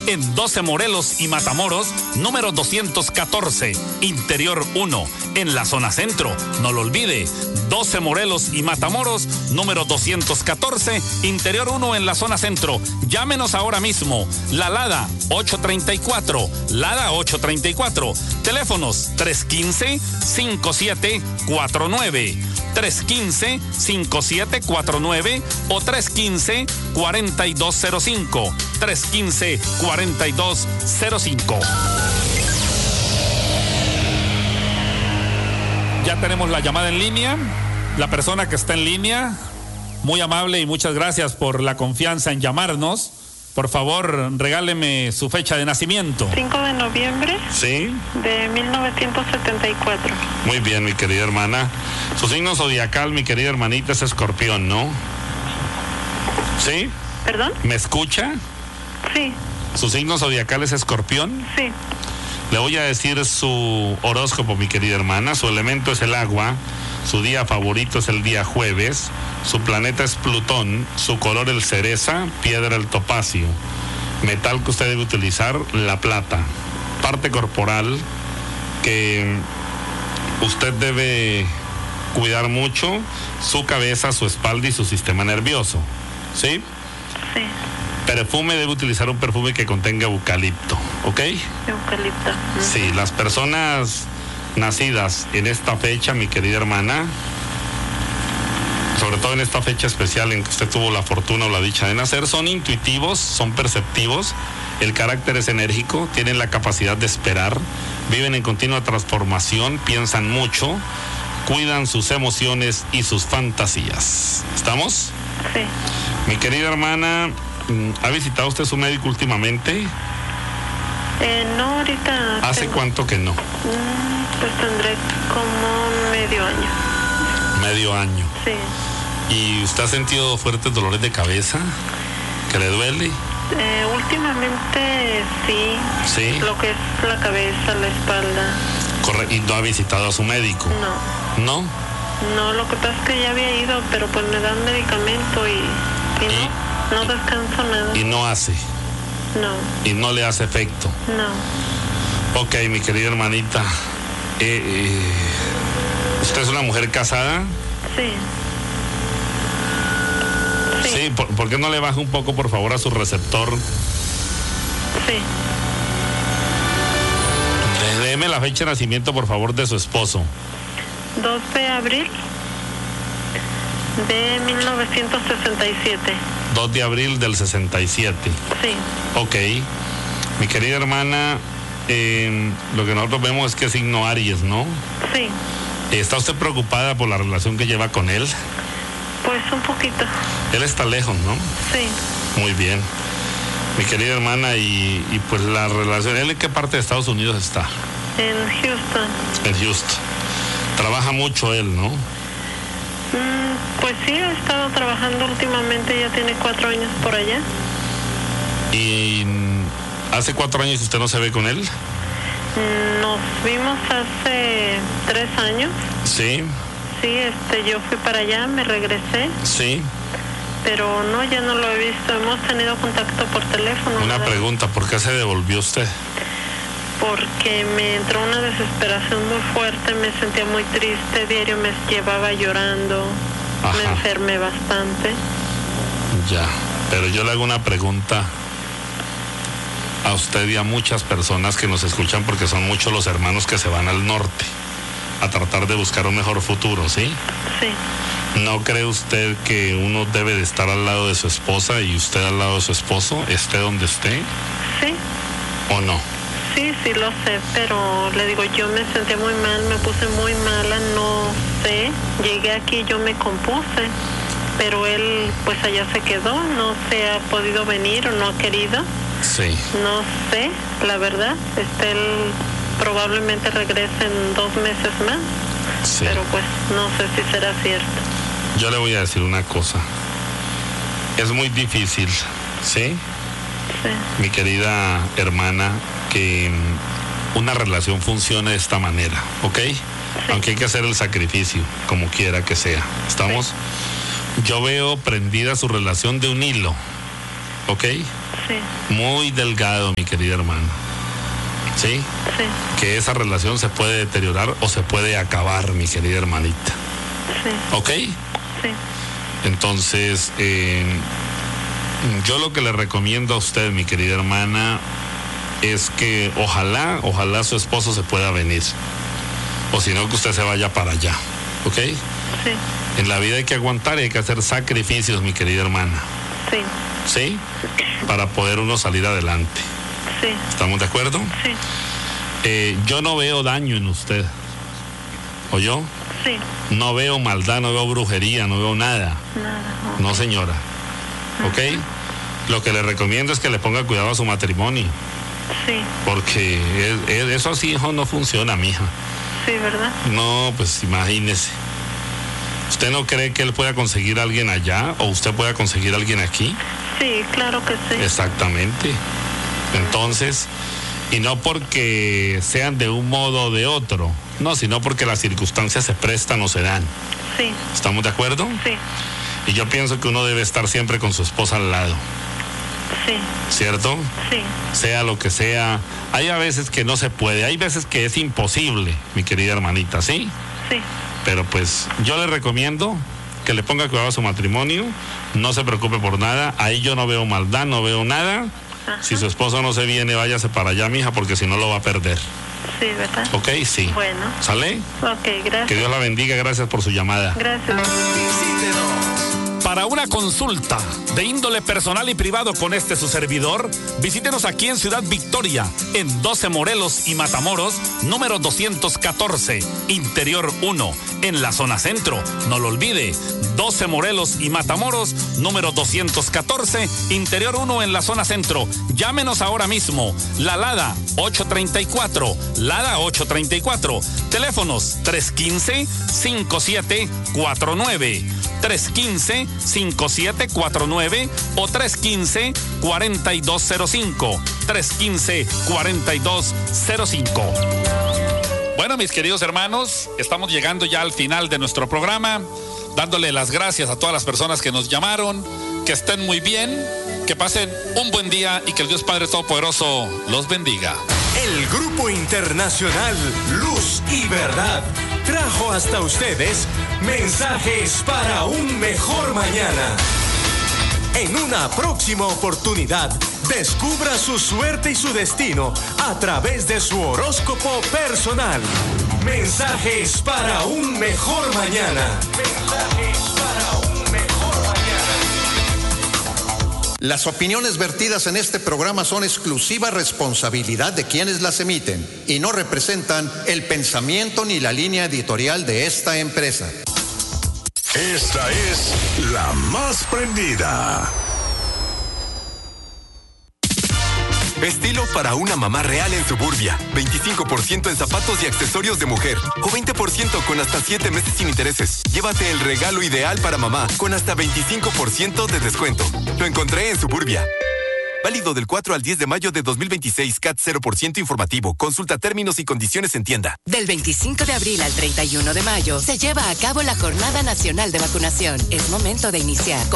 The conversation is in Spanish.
en 12 Morelos y Matamoros, número 214, Interior 1, en la zona centro. No lo olvide, 12 Morelos y Matamoros, número 214, Interior 1, en la zona centro. Llámenos ahora mismo. La Lada 834, Lada 834. Teléfonos 315-5749, 315-5749 o 315-4205, 315-4205. Ya tenemos la llamada en línea. La persona que está en línea, muy amable y muchas gracias por la confianza en llamarnos. Por favor, regáleme su fecha de nacimiento. 5 de noviembre. Sí. De 1974. Muy bien, mi querida hermana. Su signo zodiacal, mi querida hermanita, es Escorpión, ¿no? ¿Sí? ¿Perdón? ¿Me escucha? Sí. ¿Su signo zodiacal es Escorpión? Sí. Le voy a decir su horóscopo, mi querida hermana. Su elemento es el agua. Su día favorito es el día jueves. Su planeta es Plutón. Su color el cereza. Piedra el topacio. Metal que usted debe utilizar, la plata. Parte corporal que usted debe cuidar mucho: su cabeza, su espalda y su sistema nervioso. ¿Sí? Sí. Perfume, debe utilizar un perfume que contenga eucalipto, ¿ok? Eucalipto. Sí, las personas nacidas en esta fecha, mi querida hermana, sobre todo en esta fecha especial en que usted tuvo la fortuna o la dicha de nacer, son intuitivos, son perceptivos, el carácter es enérgico, tienen la capacidad de esperar, viven en continua transformación, piensan mucho, cuidan sus emociones y sus fantasías. ¿Estamos? Sí. Mi querida hermana, ¿ha visitado usted su médico últimamente? No, ahorita. ¿Hace cuánto que no? Pues tendré como medio año. Medio año. Sí. ¿Y usted ha sentido fuertes dolores de cabeza? ¿Que le duele? Últimamente sí. Sí. Lo que es la cabeza, la espalda. Correcto. ¿Y no ha visitado a su médico? No. ¿No? No, lo que pasa es que ya había ido, pero pues me dan medicamento y no descanso nada. ¿Y no hace? No. ¿Y no le hace efecto? No. Ok, mi querida hermanita. ¿Usted es una mujer casada? Sí. Sí. ¿Por qué no le baja un poco, por favor, a su receptor? Sí. Déme la fecha de nacimiento, por favor, de su esposo. 2 de abril de 1967. 2 de abril del 67. Sí. Ok. Mi querida hermana, lo que nosotros vemos es que es signo Aries, ¿no? Sí. ¿Está usted preocupada por la relación que lleva con él? Pues un poquito. Él está lejos, ¿no? Sí. Muy bien. Mi querida hermana, y pues la relación, ¿él en qué parte de Estados Unidos está? En Houston. En Houston. Trabaja mucho él, ¿no? Pues sí, ha estado trabajando últimamente, ya tiene 4 años por allá. ¿Y hace 4 años usted no se ve con él? Nos vimos hace 3 años. Sí. Sí, yo fui para allá, me regresé. Sí. Pero no, ya no lo he visto. Hemos tenido contacto por teléfono. Una pregunta, ¿por qué se devolvió usted? Porque me entró una desesperación muy fuerte, me sentía muy triste, diario me llevaba llorando. Ajá. Me enfermé bastante. Ya, pero yo le hago una pregunta a usted y a muchas personas que nos escuchan, porque son muchos los hermanos que se van al norte a tratar de buscar un mejor futuro, ¿sí? Sí. ¿No cree usted que uno debe de estar al lado de su esposa y usted al lado de su esposo, esté donde esté? Sí. ¿O no? Sí, sí lo sé, pero le digo, yo me sentía muy mal, me puse muy mala, no sé, llegué aquí, yo me compuse, pero él pues allá se quedó, no se ha podido venir o no ha querido. Sí. No sé, la verdad, él probablemente regrese en 2 meses más, sí. Pero pues no sé si será cierto. Yo le voy a decir una cosa, es muy difícil, ¿sí? Sí. Mi querida hermana, que una relación funcione de esta manera, ¿ok? Sí. Aunque hay que hacer el sacrificio, como quiera que sea. ¿Estamos? Sí. Yo veo prendida su relación de un hilo, ¿ok? Sí. Muy delgado, mi querida hermana. ¿Sí? Sí. Que esa relación se puede deteriorar o se puede acabar, mi querida hermanita. Sí. ¿Ok? Sí. Entonces, yo lo que le recomiendo a usted, mi querida hermana, es que ojalá su esposo se pueda venir. O si no, que usted se vaya para allá. ¿Ok? Sí. En la vida hay que aguantar y hay que hacer sacrificios, mi querida hermana. Sí. ¿Sí? Para poder uno salir adelante. Sí. ¿Estamos de acuerdo? Sí. Yo no veo daño en usted. ¿Oyó? Sí. No veo maldad, no veo brujería, no veo nada. Nada. No, señora. ¿Ok? Lo que le recomiendo es que le ponga cuidado a su matrimonio. Sí. Porque eso así, hijo, no funciona, mija. Sí, ¿verdad? No, pues imagínese. ¿Usted no cree que él pueda conseguir a alguien allá o usted pueda conseguir a alguien aquí? Sí, claro que sí. Exactamente. Entonces, y no porque sean de un modo o de otro, no, sino porque las circunstancias se prestan o se dan. Sí. ¿Estamos de acuerdo? Sí. Y yo pienso que uno debe estar siempre con su esposa al lado. Sí. ¿Cierto? Sí. Sea lo que sea. Hay a veces que no se puede, hay veces que es imposible, mi querida hermanita, ¿sí? Sí. Pero pues yo le recomiendo que le ponga cuidado a su matrimonio, no se preocupe por nada, ahí yo no veo maldad, no veo nada. Ajá. Si su esposo no se viene, váyase para allá, mija, porque si no lo va a perder. Sí, ¿verdad? ¿Ok? Sí. Bueno. ¿Sale? Ok, gracias. Que Dios la bendiga, gracias por su llamada. Gracias. Para una consulta de índole personal y privado con su servidor, visítenos aquí en Ciudad Victoria, en 12 Morelos y Matamoros, número 214, Interior 1, en la zona centro. No lo olvide, 12 Morelos y Matamoros, número 214, Interior 1, en la zona centro. Llámenos ahora mismo, la Lada 834, Lada 834, teléfonos 315-5749. 315-5749 o 315-4205. 315-4205. Bueno, mis queridos hermanos, estamos llegando ya al final de nuestro programa, dándole las gracias a todas las personas que nos llamaron, que estén muy bien, que pasen un buen día y que el Dios Padre Todopoderoso los bendiga. El Grupo Internacional Luz y Verdad trajo hasta ustedes mensajes para un mejor mañana. En una próxima oportunidad, descubra su suerte y su destino a través de su horóscopo personal. Mensajes para un mejor mañana. Mensajes para un mejor mañana. Las opiniones vertidas en este programa son exclusiva responsabilidad de quienes las emiten y no representan el pensamiento ni la línea editorial de esta empresa. Esta es la más prendida. Estilo para una mamá real en Suburbia. 25% en zapatos y accesorios de mujer. O 20% con hasta 7 meses sin intereses. Llévate el regalo ideal para mamá con hasta 25% de descuento. Lo encontré en Suburbia. Válido del 4 al 10 de mayo de 2026. CAT 0% informativo. Consulta términos y condiciones en tienda. Del 25 de abril al 31 de mayo se lleva a cabo la Jornada Nacional de Vacunación. Es momento de iniciar.